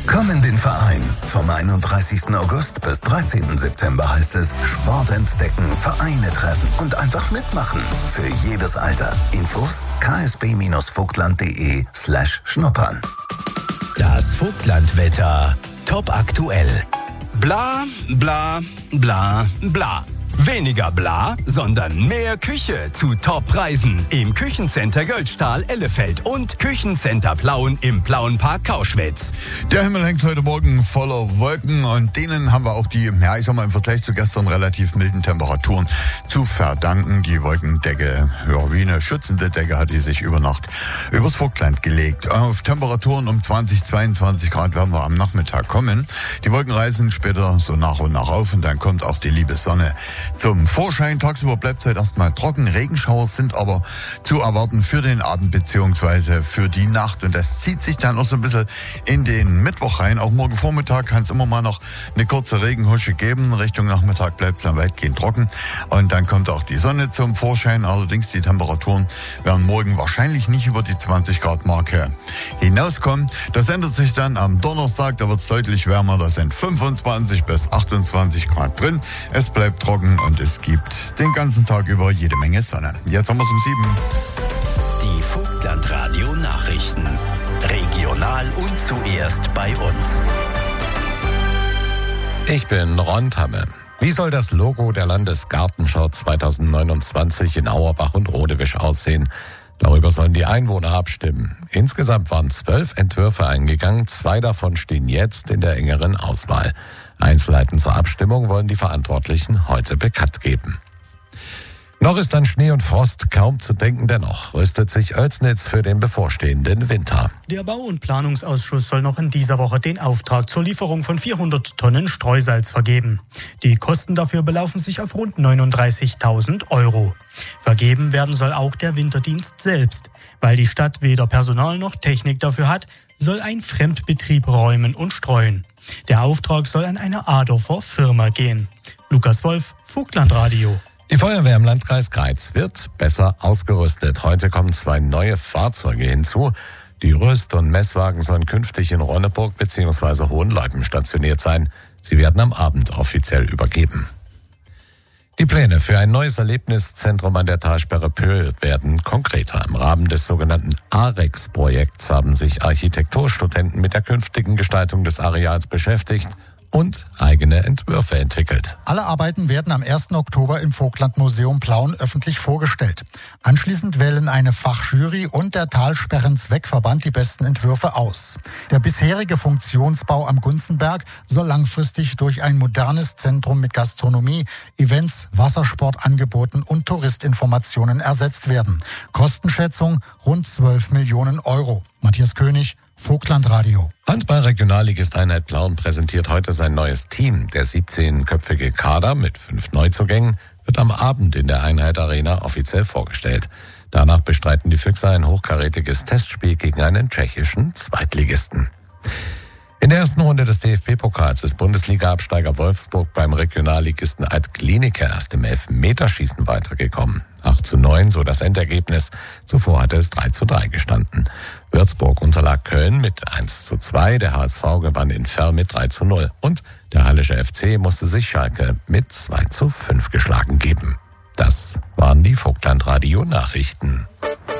Komm in den Verein. Vom 31. August bis 13. September heißt es Sport entdecken, Vereine treffen und einfach mitmachen. Für jedes Alter. Infos ksb-vogtland.de/schnuppern. Das Vogtlandwetter. Top aktuell. Bla, bla, bla, bla. Weniger bla, sondern mehr Küche zu Top-Preisen im Küchencenter Göldstahl, Ellefeld und Küchencenter Plauen im Plauenpark Kauschwitz. Der Himmel hängt heute Morgen voller Wolken und denen haben wir auch die, im Vergleich zu gestern relativ milden Temperaturen zu verdanken. Die Wolkendecke, wie eine schützende Decke hat die sich über Nacht übers Vogtland gelegt. Auf Temperaturen um 20, 22 Grad werden wir am Nachmittag kommen. Die Wolken reißen später so nach und nach auf und dann kommt auch die liebe Sonne zum Vorschein. Tagsüber bleibt es halt erstmal trocken. Regenschauer sind aber zu erwarten für den Abend bzw. für die Nacht. Und das zieht sich dann auch so ein bisschen in den Mittwoch rein. Auch morgen Vormittag kann es immer mal noch eine kurze Regenhusche geben. Richtung Nachmittag bleibt es dann weitgehend trocken. Und dann kommt auch die Sonne zum Vorschein. Allerdings die Temperaturen werden morgen wahrscheinlich nicht über die 20 Grad Marke hinauskommen. Das ändert sich dann am Donnerstag. Da wird es deutlich wärmer. Da sind 25 bis 28 Grad drin. Es bleibt trocken. Und es gibt den ganzen Tag über jede Menge Sonne. Jetzt haben wir es um 7. Die Vogtlandradio Nachrichten. Regional und zuerst bei uns. Ich bin Ron Tamme. Wie soll das Logo der Landesgartenschau 2029 in Auerbach und Rodewisch aussehen? Darüber sollen die Einwohner abstimmen. Insgesamt waren 12 Entwürfe eingegangen. 2 davon stehen jetzt in der engeren Auswahl. Einzelheiten zur Abstimmung wollen die Verantwortlichen heute bekannt geben. Noch ist an Schnee und Frost kaum zu denken, dennoch rüstet sich Oelsnitz für den bevorstehenden Winter. Der Bau- und Planungsausschuss soll noch in dieser Woche den Auftrag zur Lieferung von 400 Tonnen Streusalz vergeben. Die Kosten dafür belaufen sich auf rund 39.000 €. Vergeben werden soll auch der Winterdienst selbst. Weil die Stadt weder Personal noch Technik dafür hat, soll ein Fremdbetrieb räumen und streuen. Der Auftrag soll an eine Adorfer Firma gehen. Lukas Wolf, Vogtlandradio. Die Feuerwehr im Landkreis Greiz wird besser ausgerüstet. Heute kommen 2 neue Fahrzeuge hinzu. Die Rüst- und Messwagen sollen künftig in Ronneburg bzw. Hohenleupen stationiert sein. Sie werden am Abend offiziell übergeben. Die Pläne für ein neues Erlebniszentrum an der Talsperre Pöhl werden konkreter. Im Rahmen des sogenannten AREX-Projekts haben sich Architekturstudenten mit der künftigen Gestaltung des Areals beschäftigt und eigene Entwürfe entwickelt. Alle Arbeiten werden am 1. Oktober im Vogtlandmuseum Plauen öffentlich vorgestellt. Anschließend wählen eine Fachjury und der Talsperren-Zweckverband die besten Entwürfe aus. Der bisherige Funktionsbau am Gunzenberg soll langfristig durch ein modernes Zentrum mit Gastronomie, Events, Wassersportangeboten und Touristinformationen ersetzt werden. Kostenschätzung rund 12 Millionen €. Matthias König, Vogtlandradio. Handball-Regionalligist Einheit Plauen präsentiert heute sein neues Team. Der 17-köpfige Kader mit 5 Neuzugängen wird am Abend in der Einheit Arena offiziell vorgestellt. Danach bestreiten die Füchse ein hochkarätiges Testspiel gegen einen tschechischen Zweitligisten. In der ersten Runde des DFB-Pokals ist Bundesliga-Absteiger Wolfsburg beim Regionalligisten Alt-Glienicke erst im Elfmeterschießen weitergekommen. 8:9, so das Endergebnis. Zuvor hatte es 3:3 gestanden. Würzburg unterlag Köln mit 1:2, der HSV gewann in Ferl mit 3:0 und der Hallische FC musste sich Schalke mit 2:5 geschlagen geben. Das waren die Vogtlandradio-Nachrichten.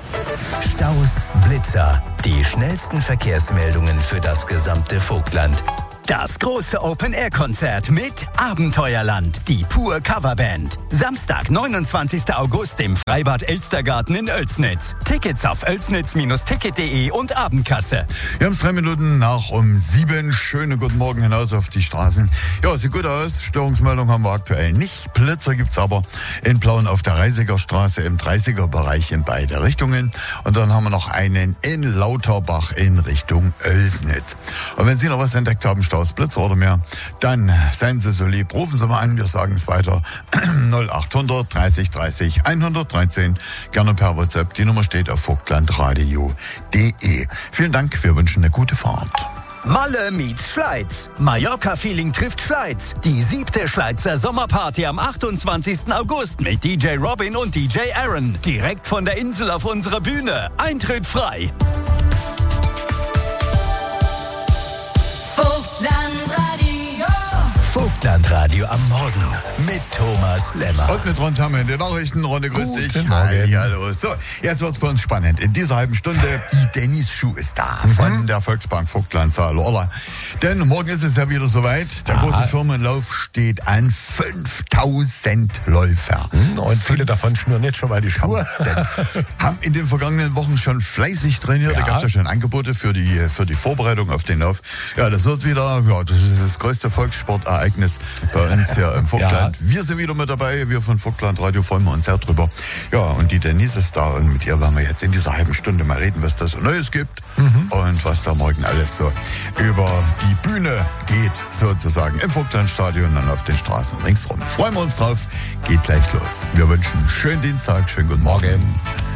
Staus, Blitzer, die schnellsten Verkehrsmeldungen für das gesamte Vogtland. Das große Open-Air-Konzert mit Abenteuerland, die Pur Coverband. Samstag, 29. August im Freibad Elstergarten in Oelsnitz. Tickets auf oelsnitz-ticket.de und Abendkasse. Wir haben es 3 Minuten nach um 7. Schönen guten Morgen hinaus auf die Straßen. Ja, sieht gut aus. Störungsmeldung haben wir aktuell nicht. Blitzer gibt's aber in Plauen auf der Reisiger Straße im 30er-Bereich in beide Richtungen. Und dann haben wir noch einen in Lauterbach in Richtung Oelsnitz. Und wenn Sie noch was entdeckt haben, Blitzer oder mehr, dann seien Sie so lieb, rufen Sie mal an, wir sagen es weiter. 0800 30 30 113, gerne per WhatsApp. Die Nummer steht auf vogtlandradio.de. Vielen Dank, wir wünschen eine gute Fahrt. Malle meets Schleiz. Mallorca-Feeling trifft Schleiz. Die 7. Schleizer Sommerparty am 28. August mit DJ Robin und DJ Aaron. Direkt von der Insel auf unserer Bühne. Eintritt frei. Vogtlandradio am Morgen mit Thomas Lemmer. Und mit Ron Tamme in den Nachrichten. Ronne, grüß dich. Guten Morgen. Hallo. So, jetzt wird's bei uns spannend. In dieser halben Stunde, die Dennis Schuh ist da von der Volksbank Vogtland Saarlorla. Denn morgen ist es ja wieder soweit. Der große Firmenlauf steht an. 5000 Läufer. Und viele davon schnüren jetzt schon mal die Schuhe. Haben in den vergangenen Wochen schon fleißig trainiert. Ja. Da gab es ja schon Angebote für die Vorbereitung auf den Lauf. Ja, das wird wieder, das ist das größte Volkssportereignis bei uns hier im Vogtland. Ja. Wir sind wieder mit dabei. Wir von Vogtland Radio freuen wir uns sehr drüber. Ja, und die Denise ist da und mit ihr werden wir jetzt in dieser halben Stunde mal reden, was da so Neues gibt und was da morgen alles so über die Bühne geht, sozusagen im Vogtlandstadion und auf den Straßen ringsrum. Freuen wir uns drauf. Geht gleich los. Wir wünschen einen schönen Dienstag, schönen guten Morgen.